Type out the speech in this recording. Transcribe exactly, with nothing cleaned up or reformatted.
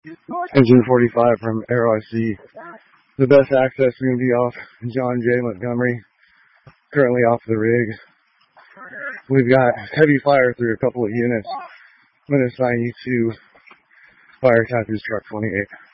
Engine forty-five from Aero I C. The best access is going to be off John J. Montgomery, currently off the rig. We've got heavy fire through a couple of units. I'm going to assign you to Fire Tattoos Truck twenty-eight.